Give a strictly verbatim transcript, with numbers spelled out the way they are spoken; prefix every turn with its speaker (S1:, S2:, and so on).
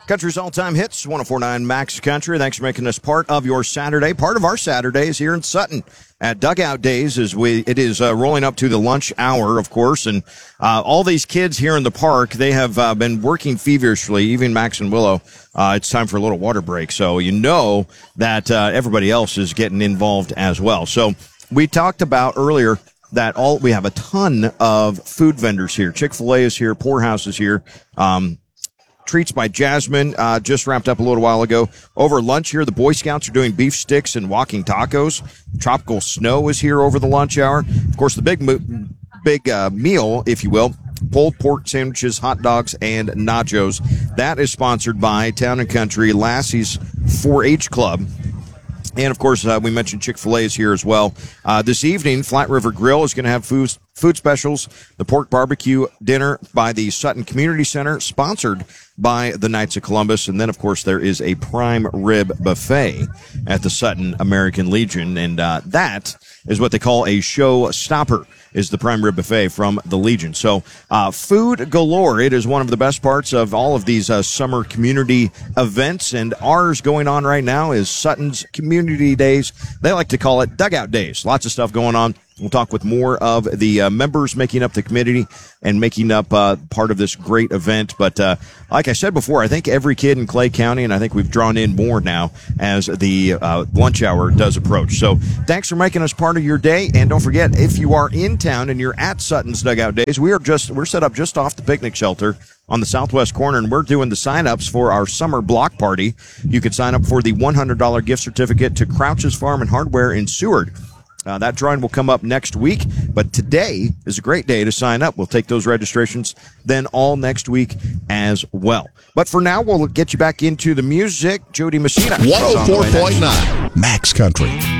S1: Country's all-time hits, one oh four point nine Max Country. Thanks for making us part of your Saturday. Part of our Saturdays here in Sutton at Dugout Days as we it is uh, rolling up to the lunch hour, of course, and uh, all these kids here in the park, they have uh, been working feverishly, even Max and Willow. Uh, it's time for a little water break, so you know that uh, everybody else is getting involved as well. So we talked about earlier that all we have a ton of food vendors here. Chick-fil-A is here, Poorhouse is here. Um, Treats by Jasmine uh, just wrapped up a little while ago. Over lunch here, the Boy Scouts are doing beef sticks and walking tacos. Tropical Snow is here over the lunch hour. Of course, the big big uh, meal, if you will, pulled pork sandwiches, hot dogs, and nachos. That is sponsored by Town and Country Lassie's four H Club. And, of course, uh, we mentioned Chick-fil-A is here as well. Uh, this evening, Flat River Grill is going to have food, food specials. The pork barbecue dinner by the Sutton Community Center, sponsored by the Knights of Columbus. And then, of course, there is a prime rib buffet at the Sutton American Legion. And uh, that is what they call a show stopper, is the prime rib buffet from the Legion. So uh, food galore. It is one of the best parts of all of these uh, summer community events. And ours going on right now is Sutton's Community Days. They like to call it Dugout Days. Lots of stuff going on. We'll talk with more of the uh, members making up the committee and making up uh, part of this great event. But uh, like I said before, I think every kid in Clay County, and I think we've drawn in more now as the uh, lunch hour does approach. So thanks for making us part of your day. And don't forget, if you are in town and you're at Sutton's Dugout Days, we are just we're set up just off the picnic shelter on the southwest corner, and we're doing the sign-ups for our summer block party. You can sign up for the one hundred dollars gift certificate to Crouch's Farm and Hardware in Seward. Uh, that drawing will come up next week, but today is a great day to sign up. We'll take those registrations then all next week as well. But for now, we'll get you back into the music. Jody Messina.
S2: one oh four point nine Max Country.